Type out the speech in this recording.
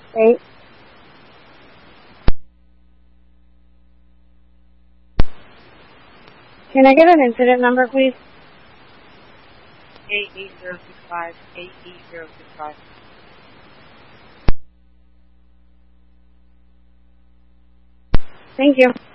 8. Can I get an incident number, please? 88065, 88065. Thank you.